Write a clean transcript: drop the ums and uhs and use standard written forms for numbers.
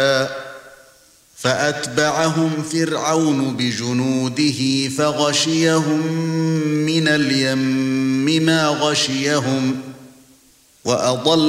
فأتبعهم فرعون بجنوده فغشيهم من اليم ما غشيهم وأضل